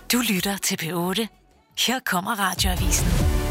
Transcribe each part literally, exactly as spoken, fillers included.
Du lytter til P otte. Her kommer Radioavisen.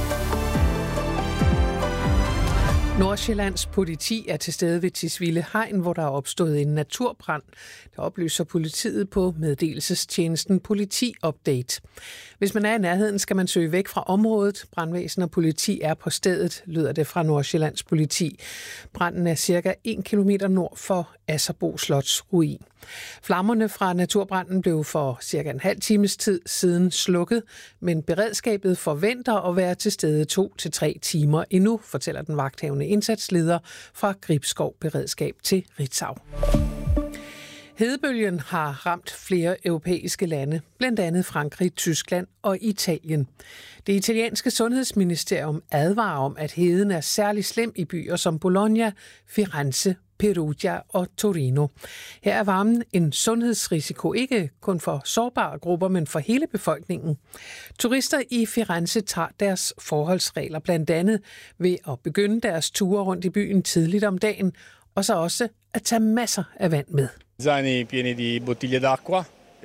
Nordsjællands politi er til stede ved Tisvilde Hegn, hvor der er opstået en naturbrand. Der oplyser politiet på meddelelsestjenesten Politi Update. Hvis man er i nærheden, skal man søge væk fra området. Brandvæsen og politi er på stedet, lyder det fra Nordsjællands politi. Branden er cirka en kilometer nord for Asserbo Slots ruin. Flammerne fra naturbranden blev for cirka en halv times tid siden slukket, men beredskabet forventer at være til stede to til tre timer endnu, fortæller den vagthavende indsatsleder fra Gribskov Beredskab til Ritzau. Hedebølgen har ramt flere europæiske lande, blandt andet Frankrig, Tyskland og Italien. Det italienske sundhedsministerium advarer om, at heden er særlig slem i byer som Bologna, Firenze, Perugia og Torino. Her er varmen en sundhedsrisiko ikke kun for sårbare grupper, men for hele befolkningen. Turister i Firenze tager deres forholdsregler blandt andet ved at begynde deres ture rundt i byen tidligt om dagen, og så også at tage masser af vand med. Zaini pieni di bottiglie d'acqua.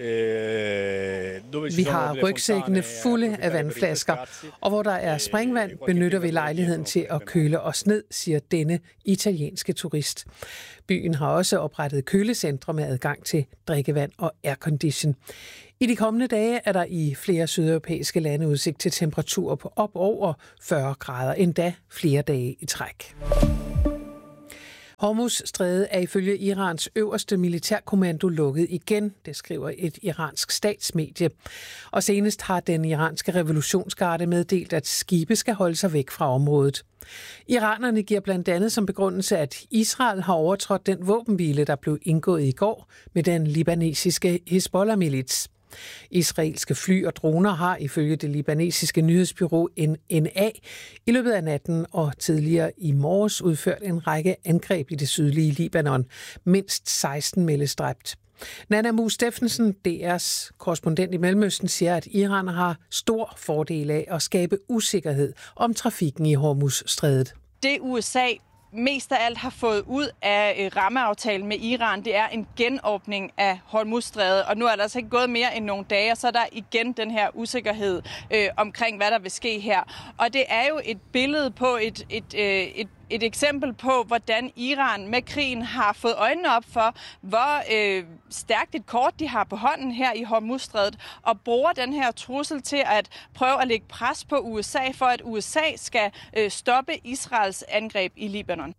Vi har rygsækkene fulde af vandflasker, og hvor der er springvand, benytter vi lejligheden til at køle os ned, siger denne italienske turist. Byen har også oprettet kølecentre med adgang til drikkevand og aircondition. I de kommende dage er der i flere sydeuropæiske lande udsigt til temperaturer på op over fyrre grader, endda flere dage i træk. Hormuzstrædet er ifølge Irans øverste militærkommando lukket igen, det skriver et iransk statsmedie. Og senest har den iranske revolutionsgarde meddelt, at skibe skal holde sig væk fra området. Iranerne giver blandt andet som begrundelse, at Israel har overtrådt den våbenhvile, der blev indgået i går med den libanesiske Hezbollah-milits. Israelske fly og droner har ifølge det libanesiske nyhedsbureau N N A i løbet af natten og tidligere i morges udført en række angreb i det sydlige Libanon. Mindst seksten meldes dræbt. Nana Mu Steffensen, D R's korrespondent i Mellemøsten, siger, at Iran har stor fordel af at skabe usikkerhed om trafikken i Hormuzstrædet. Det U S A mest af alt har fået ud af rammeaftalen med Iran, det er en genåbning af Hormuzstrædet. Og nu er der altså ikke gået mere end nogle dage, og så er der igen den her usikkerhed øh, omkring, hvad der vil ske her. Og det er jo et billede på et, et, øh, et Et eksempel på, hvordan Iran med krigen har fået øjnene op for, hvor øh, stærkt et kort de har på hånden her i Hormuzstrædet, og bruger den her trussel til at prøve at lægge pres på U S A, for at U S A skal øh, stoppe Israels angreb i Libanon.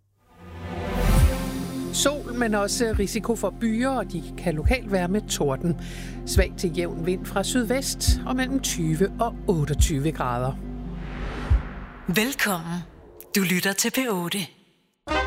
Sol, men også risiko for byer, og de kan lokalt være med torden. Svag til jævn vind fra sydvest og mellem tyve og otteogtyve grader. Velkommen. Du lytter til P otte.